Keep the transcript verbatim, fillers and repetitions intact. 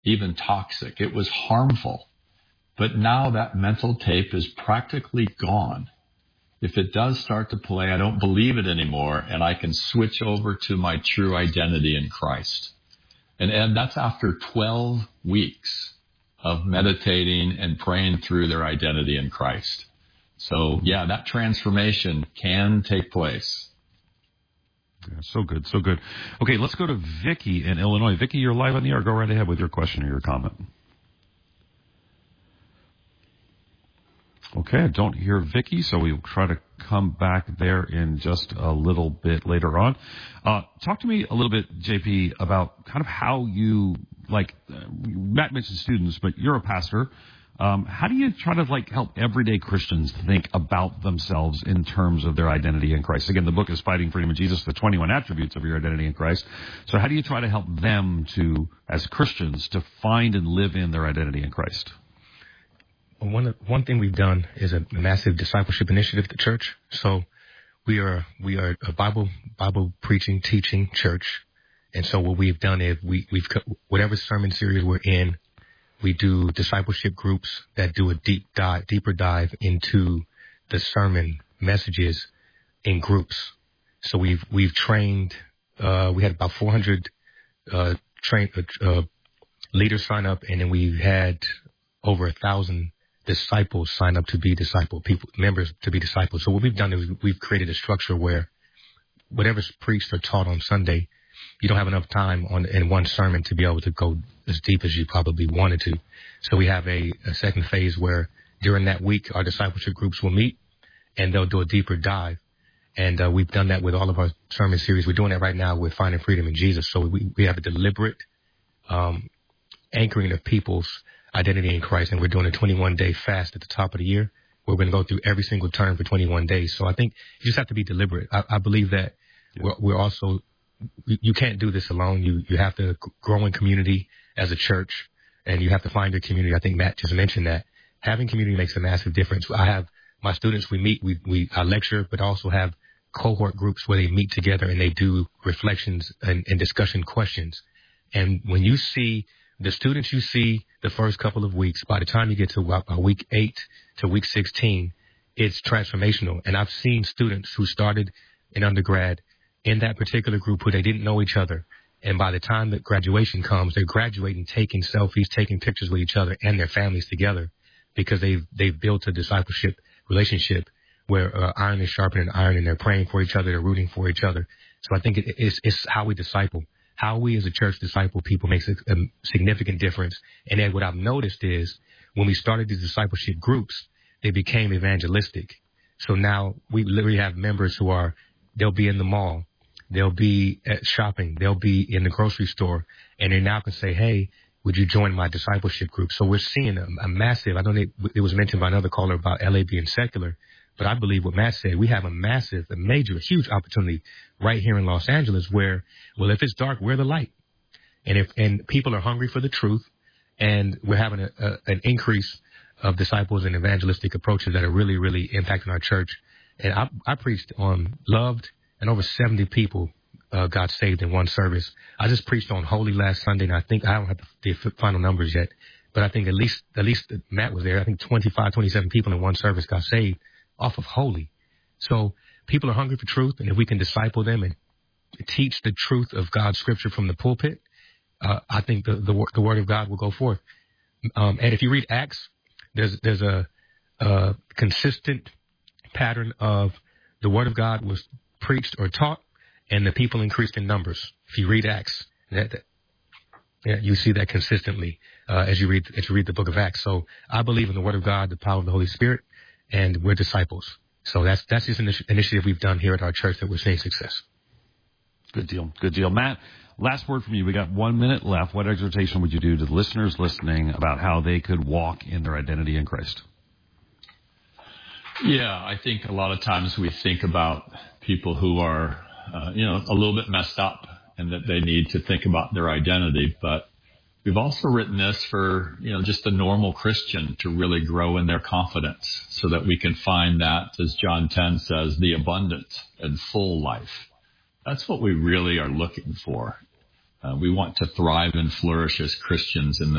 even toxic. It was harmful. But now that mental tape is practically gone. If it does start to play, I don't believe it anymore, and I can switch over to my true identity in Christ. And, and that's after twelve weeks of meditating and praying through their identity in Christ. So, yeah, that transformation can take place. Yeah, so good, so good. Okay, let's go to Vicky in Illinois. Vicky, you're live on the air. Go right ahead with your question or your comment. Okay, I don't hear Vicky, so we'll try to come back there in just a little bit later on. Uh, talk to me a little bit, J P, about kind of how you, like, uh, Matt mentioned students, but you're a pastor. Um, how do you try to, like, help everyday Christians think about themselves in terms of their identity in Christ? Again, the book is Fighting Freedom in Jesus, the twenty-one attributes of your identity in Christ. So how do you try to help them to, as Christians, to find and live in their identity in Christ? One one thing we've done is a massive discipleship initiative at the church. So we are we are a Bible Bible preaching, teaching church, and so what we've done is we we've whatever sermon series we're in, we do discipleship groups that do a deep dive, deeper dive into the sermon messages in groups. So we've we've trained. Uh, we had about four hundred uh, train uh, leaders sign up, and then we've had over a thousand disciples sign up to be disciple people, members to be disciples. So what we've done is we've created a structure where whatever's preached or taught on Sunday, you don't have enough time on in one sermon to be able to go as deep as you probably wanted to. So we have a, a second phase where during that week, our discipleship groups will meet and they'll do a deeper dive. And uh, we've done that with all of our sermon series. We're doing that right now with Finding Freedom in Jesus. So we, we have a deliberate um, anchoring of people's identity in Christ, and we're doing a twenty-one day fast at the top of the year. We're going to go through every single term for twenty-one days. So I think you just have to be deliberate. I, I believe that yeah. we're, we're also, you can't do this alone. You you have to grow in community as a church, and you have to find your community. I think Matt just mentioned that. Having community makes a massive difference. I have my students, we meet, we, we I lecture, but also have cohort groups where they meet together and they do reflections and, and discussion questions. And when you see the students you see the first couple of weeks, by the time you get to about week eight to week sixteen, it's transformational. And I've seen students who started in undergrad in that particular group who they didn't know each other. And by the time that graduation comes, they're graduating, taking selfies, taking pictures with each other and their families together because they've, they've built a discipleship relationship where uh, iron is sharpening iron and they're praying for each other, they're rooting for each other. So I think it, it's, it's how we disciple. How we as a church disciple people makes a, a significant difference. And then what I've noticed is when we started these discipleship groups, they became evangelistic. So now we literally have members who are, they'll be in the mall, they'll be at shopping, they'll be in the grocery store, and they now can say, hey, would you join my discipleship group? So we're seeing a, a massive, I know they, it was mentioned by another caller about L A being secular, but I believe what Matt said, we have a massive, a major, a huge opportunity right here in Los Angeles where, well, if it's dark, we're the light. And if, and people are hungry for the truth, and we're having a, a, an increase of disciples and evangelistic approaches that are really, really impacting our church. And I, I preached on loved, and over seventy people uh, got saved in one service. I just preached on Holy last Sunday, and I think I don't have the, the final numbers yet, but I think at least, at least Matt was there. I think twenty-five, twenty-seven people in one service got saved off of Holy. So people are hungry for truth, and if we can disciple them and teach the truth of God's scripture from the pulpit, uh, I think the, the the word of God will go forth. Um, and if you read Acts, there's there's a, a consistent pattern of the word of God was preached or taught, and the people increased in numbers. If you read Acts, that, that yeah, you see that consistently uh, as you read as you read the book of Acts. So I believe in the word of God, the power of the Holy Spirit, and we're disciples. So that's that's just an initiative we've done here at our church that we're seeing success. Good deal. Good deal. Matt, last word from you. We got one minute left. What exhortation would you do to the listeners listening about how they could walk in their identity in Christ? Yeah, I think a lot of times we think about people who are, uh, you know, a little bit messed up and that they need to think about their identity. But we've also written this for, you know, just a normal Christian to really grow in their confidence so that we can find that, as John ten says, the abundant and full life. That's what we really are looking for. Uh, we want to thrive and flourish as Christians in